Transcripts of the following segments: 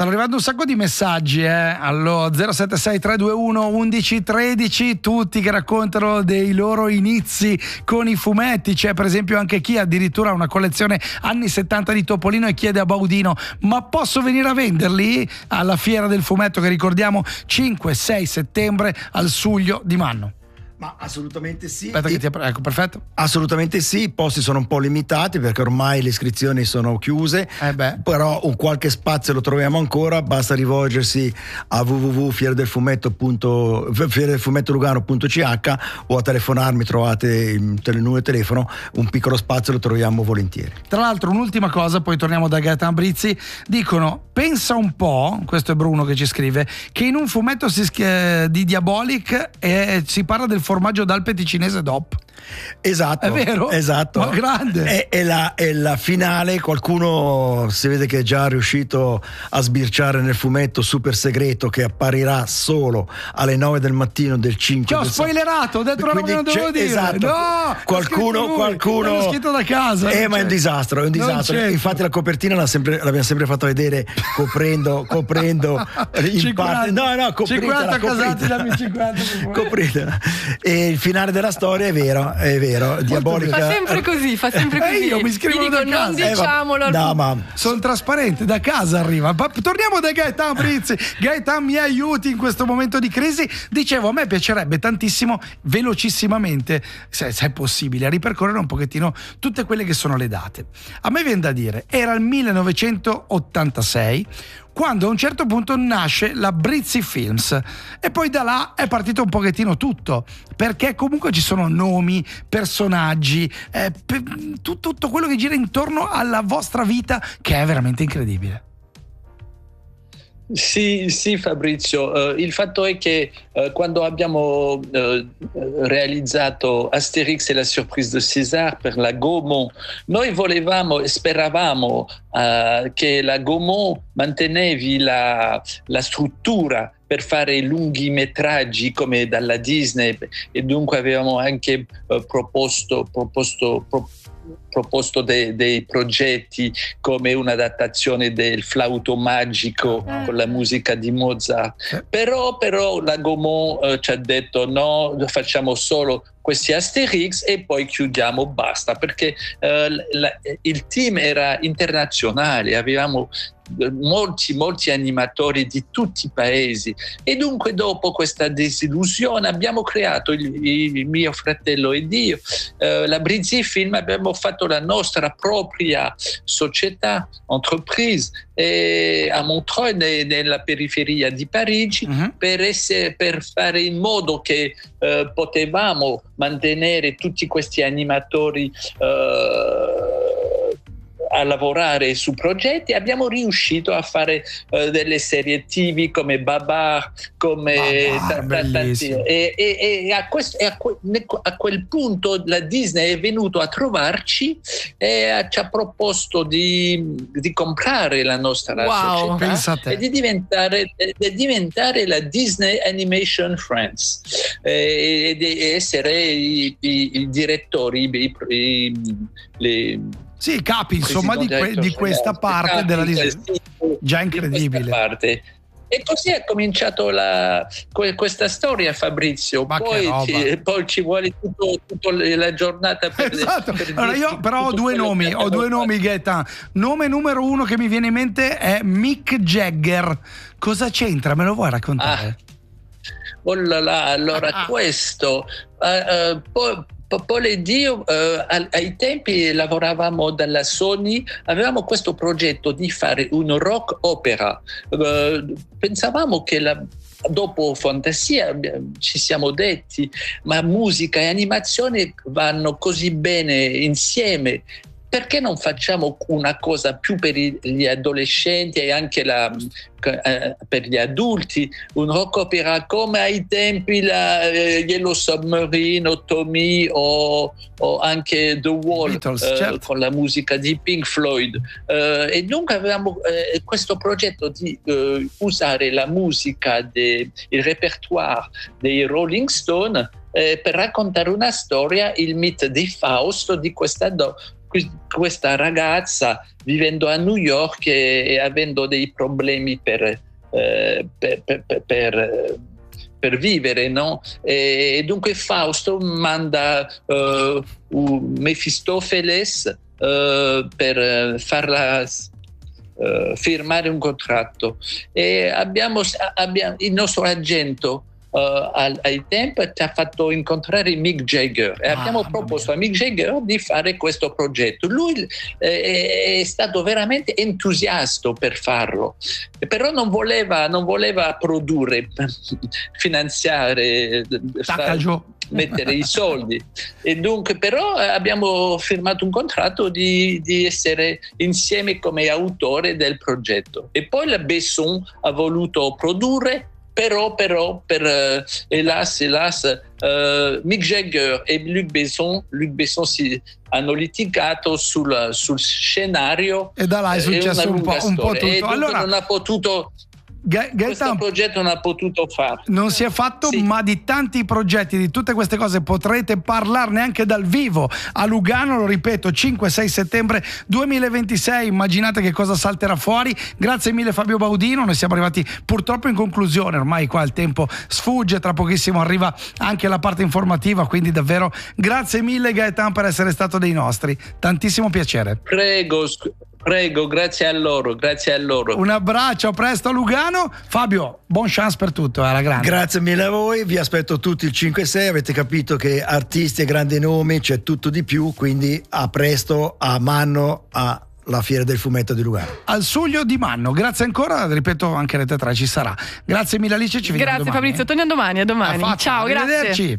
Stanno arrivando un sacco di messaggi allo 076-321 1113, tutti che raccontano dei loro inizi con i fumetti. C'è per esempio anche chi addirittura ha una collezione anni 70 di Topolino e chiede a Baudino: ma posso venire a venderli alla fiera del fumetto che ricordiamo 5-6 settembre al Suglio di Manno? Ma assolutamente sì. Aspetta che ecco, perfetto. Assolutamente sì, i posti sono un po' limitati perché ormai le iscrizioni sono chiuse, però un qualche spazio lo troviamo ancora, basta rivolgersi a www.fieredelfumettolugano.ch o a telefonarmi, trovate il numero di telefono, un piccolo spazio lo troviamo volentieri. Tra l'altro un'ultima cosa, poi torniamo da Gaetan Brizzi, dicono: pensa un po', questo è Bruno che ci scrive, che in un fumetto di Diabolic si parla del formaggio d'Alpe ticinese DOP. Esatto, è vero? Esatto. Ma grande. È la finale. Qualcuno si vede che è già riuscito a sbirciare nel fumetto super segreto che apparirà solo alle 9 del mattino del 5. Ci ho spoilerato, ho detto una non devo dire. Esatto. No, qualcuno l'ho scritto da casa. Ma è un disastro, Infatti la copertina l'abbiamo sempre fatta vedere coprendo in parte. No, 50 casati da 50. Coprita. E il finale della storia è vero. Diabolica. Fa sempre così. Io mi scrivo da casa. Non diciamolo. No, ma sono trasparente, da casa arriva. Torniamo da Gaetan Brizzi. Gaetan, mi aiuti in questo momento di crisi. Dicevo, a me piacerebbe tantissimo, velocissimamente, se è possibile, ripercorrere un pochettino tutte quelle che sono le date. A me viene da dire, era il 1986 quando a un certo punto nasce la Brizzi Films e poi da là è partito un pochettino tutto, perché comunque ci sono nomi, personaggi, tutto quello che gira intorno alla vostra vita, che è veramente incredibile. Sì, Fabrizio, il fatto è che quando abbiamo realizzato Asterix e la surprise de César per la Gaumont, noi volevamo e speravamo che la Gaumont mantenevi la struttura per fare lunghi metraggi come dalla Disney, e dunque avevamo anche proposto dei progetti come un'adattazione del Flauto Magico con la musica di Mozart, però la Gaumont ci ha detto no, facciamo solo questi Asterix e poi chiudiamo, basta, perché il team era internazionale, avevamo molti animatori di tutti i paesi, e dunque dopo questa disillusione abbiamo creato, il mio fratello ed io, la Brizzi Film, abbiamo fatto la nostra propria società, entreprise, a Montreuil, nella periferia di Parigi, per fare in modo che potevamo mantenere tutti questi animatori a lavorare su progetti. Abbiamo riuscito a fare delle serie TV come Babar, come e a quel punto la Disney è venuto a trovarci e ci ha proposto di comprare la nostra società e di diventare la Disney Animation France e di essere i direttori, sì, capi insomma di questa parte della Disney. Già incredibile. E così è cominciato questa storia, Fabrizio. Poi ci vuole tutta la giornata per esatto. Allora io però ho due nomi, Gaetan. Nome numero uno che mi viene in mente è Mick Jagger. Cosa c'entra? Me lo vuoi raccontare? Allora questo Poi Dio, ai tempi lavoravamo dalla Sony, avevamo questo progetto di fare un rock opera. Pensavamo che dopo Fantasia ci siamo detti, ma musica e animazione vanno così bene insieme. Perché non facciamo una cosa più per gli adolescenti e anche per gli adulti, un rock opera come ai tempi Yellow Submarine o Tommy o anche The Wall, Beatles, con la musica di Pink Floyd. E dunque avevamo questo progetto di usare la musica, il repertoire dei Rolling Stone per raccontare una storia, il mito di Fausto, di questa questa ragazza vivendo a New York e avendo dei problemi per vivere, no? E dunque Fausto manda Mefistofeles per farla firmare un contratto, e abbiamo il nostro agente ai tempi ci ha fatto incontrare Mick Jagger e abbiamo proposto a Mick Jagger di fare questo progetto. Lui è stato veramente entusiasta per farlo, però non voleva produrre, finanziare, mettere i soldi, e dunque però abbiamo firmato un contratto di essere insieme come autore del progetto, e poi la Besson ha voluto produrre, però per hélas Mick Jagger e Luc Besson hanno litigato sul scenario, e da là è successo un po' tutto. E allora non ha potuto questo progetto non ha potuto farlo. Non si è fatto, sì. Ma di tanti progetti, di tutte queste cose potrete parlarne anche dal vivo a Lugano, lo ripeto, 5-6 settembre 2026. Immaginate che cosa salterà fuori. Grazie mille Fabio Baudino, noi siamo arrivati purtroppo in conclusione, ormai qua il tempo sfugge, tra pochissimo arriva anche la parte informativa, quindi davvero grazie mille Gaetan per essere stato dei nostri, tantissimo piacere. Prego, grazie a loro. Un abbraccio, a presto a Lugano. Fabio, buon chance per tutto, alla grande. Grazie mille a voi, vi aspetto tutti il 5-6, avete capito che artisti e grandi nomi c'è tutto di più, quindi a presto a Manno, alla Fiera del Fumetto di Lugano. Al Suglio di Manno, grazie ancora, ripeto, anche Rete 3 ci sarà. Grazie mille Alice, ci vediamo domani. Fabrizio, torniamo domani, a domani. Ciao, arrivederci.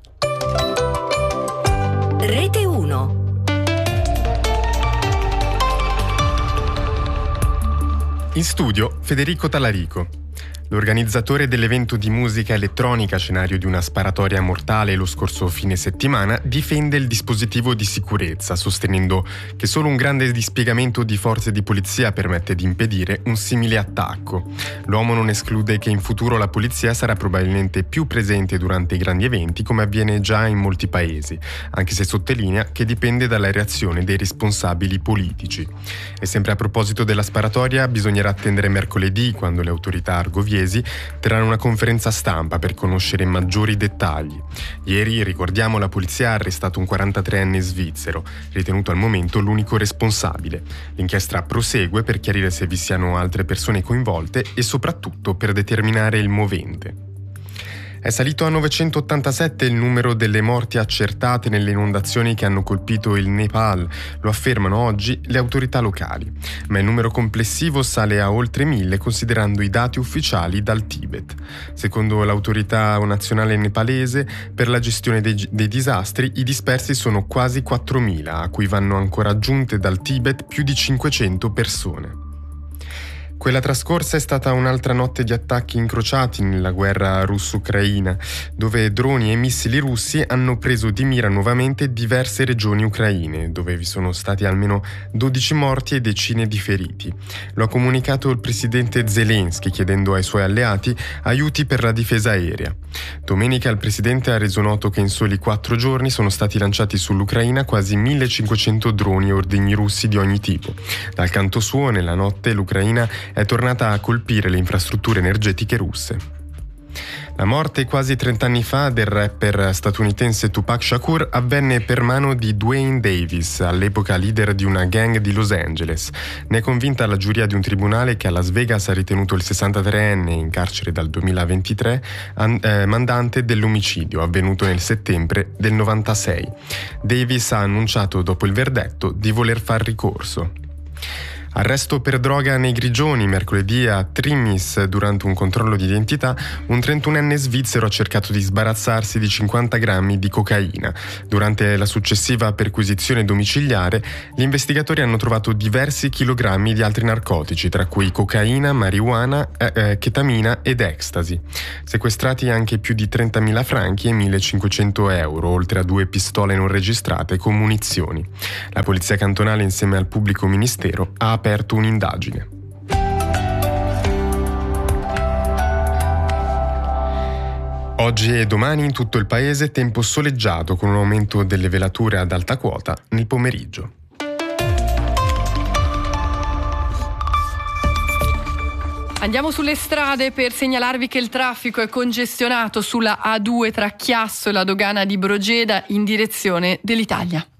Grazie. Rete 1. In studio Federico Tallarico. L'organizzatore dell'evento di musica elettronica scenario di una sparatoria mortale lo scorso fine settimana difende il dispositivo di sicurezza, sostenendo che solo un grande dispiegamento di forze di polizia permette di impedire un simile attacco. L'uomo non esclude che in futuro la polizia sarà probabilmente più presente durante i grandi eventi, come avviene già in molti paesi, anche se sottolinea che dipende dalla reazione dei responsabili politici. E sempre a proposito della sparatoria, bisognerà attendere mercoledì, quando le autorità argoviesi terranno una conferenza stampa per conoscere maggiori dettagli. Ieri, ricordiamo, la polizia ha arrestato un 43enne svizzero, ritenuto al momento l'unico responsabile. L'inchiesta prosegue per chiarire se vi siano altre persone coinvolte e soprattutto per determinare il movente. È salito a 987 il numero delle morti accertate nelle inondazioni che hanno colpito il Nepal, lo affermano oggi le autorità locali, ma il numero complessivo sale a oltre 1000 considerando i dati ufficiali dal Tibet. Secondo l'autorità nazionale nepalese per la gestione dei disastri, i dispersi sono quasi 4.000, a cui vanno ancora aggiunte dal Tibet più di 500 persone. Quella trascorsa è stata un'altra notte di attacchi incrociati nella guerra russo-ucraina, dove droni e missili russi hanno preso di mira nuovamente diverse regioni ucraine, dove vi sono stati almeno 12 morti e decine di feriti. Lo ha comunicato il presidente Zelensky, chiedendo ai suoi alleati aiuti per la difesa aerea. Domenica il presidente ha reso noto che in soli 4 giorni sono stati lanciati sull'Ucraina quasi 1500 droni e ordigni russi di ogni tipo. Dal canto suo, nella notte l'Ucraina è tornata a colpire le infrastrutture energetiche russe. La morte quasi 30 anni fa del rapper statunitense Tupac Shakur avvenne per mano di Dwayne Davis, all'epoca leader di una gang di Los Angeles. Ne è convinta la giuria di un tribunale che a Las Vegas ha ritenuto il 63enne, in carcere dal 2023, mandante dell'omicidio avvenuto nel settembre del 96. Davis ha annunciato dopo il verdetto di voler far ricorso. Arresto per droga nei Grigioni. Mercoledì a Trimis, durante un controllo di identità, un 31enne svizzero ha cercato di sbarazzarsi di 50 grammi di cocaina. Durante la successiva perquisizione domiciliare, gli investigatori hanno trovato diversi chilogrammi di altri narcotici, tra cui cocaina, marijuana, chetamina ed ecstasy. Sequestrati anche più di 30.000 franchi e 1.500 euro, oltre a 2 pistole non registrate con munizioni. La polizia cantonale, insieme al pubblico ministero, ha aperto un'indagine. Oggi e domani in tutto il paese tempo soleggiato con un aumento delle velature ad alta quota nel pomeriggio. Andiamo sulle strade per segnalarvi che il traffico è congestionato sulla A2 tra Chiasso e la dogana di Brogeda in direzione dell'Italia.